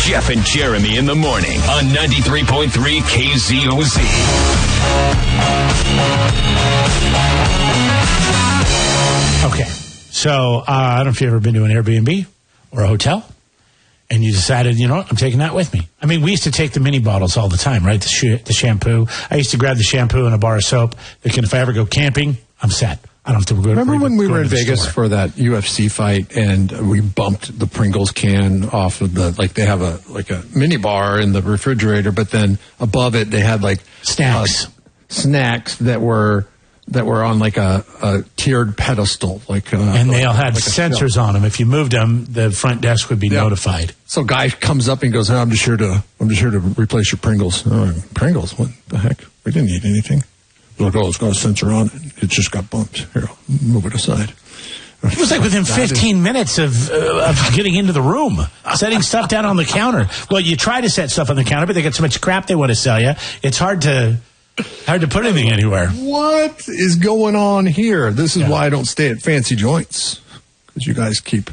Jeff and Jeremy in the morning on 93.3 KZOZ. Okay, so I don't know if you've ever been to an Airbnb or a hotel, and you decided, you know what, I'm taking that with me. I mean, we used to take the mini bottles all the time, right? The shampoo. I used to grab the shampoo and a bar of soap. Thinking if I ever go camping, I'm set. I don't have to go. Remember when we were in Vegas store for that UFC fight and we bumped the Pringles can off of the, like they have a mini bar in the refrigerator, but then above it they had like snacks that were on like a tiered pedestal, and they all had sensors on them. If you moved them, the front desk would be notified. So guy comes up and goes, "Oh, I'm just here to replace your Pringles." Oh, Pringles? What the heck? We didn't eat anything. Like, oh, it's got a sensor on it. It just got bumped. Here, I'll move it aside. It was like within 15 minutes of getting into the room, setting stuff down on the counter. Well, you try to set stuff on the counter, but they get so much crap they want to sell you. It's hard to put anything anywhere. What is going on here? This is why I don't stay at fancy joints, because you guys keep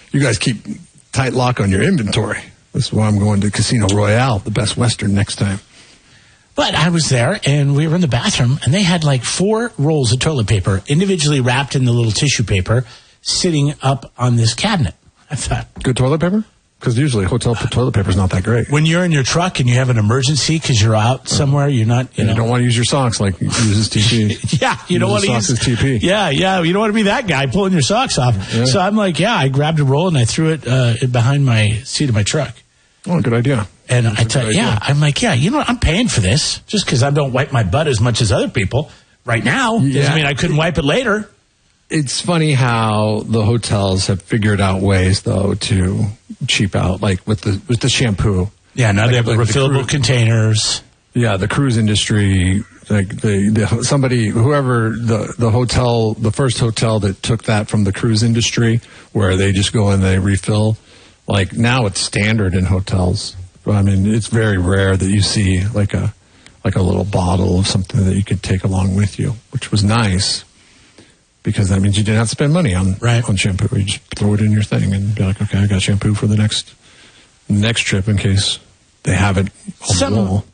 tight lock on your inventory. This is why I'm going to Casino Royale, the Best Western, next time. But I was there, and we were in the bathroom, and they had like 4 rolls of toilet paper, individually wrapped in the little tissue paper, sitting up on this cabinet. I thought, good toilet paper? Because usually hotel toilet paper is not that great. When you're in your truck and you have an emergency because you're out somewhere, you're not, you don't want to use your socks like you use TP. Yeah, you don't want to use TP. Yeah, you don't want to be that guy pulling your socks off. Yeah. So I'm like, I grabbed a roll and I threw it behind my seat of my truck. Oh, good idea. And I thought, I'm like, you know what? I'm paying for this just because I don't wipe my butt as much as other people right now. Doesn't mean I couldn't wipe it later. It's funny how the hotels have figured out ways, though, to cheap out, like with the shampoo. Yeah, now they have refillable containers. Yeah, the cruise industry, like the hotel, the first hotel that took that from the cruise industry, where they just go and they refill. Like now it's standard in hotels. I mean, it's very rare that you see like a little bottle of something that you could take along with you, which was nice because that means you didn't have to spend money on shampoo. You just throw it in your thing and be like, okay, I got shampoo for the next trip in case they have it on the wall.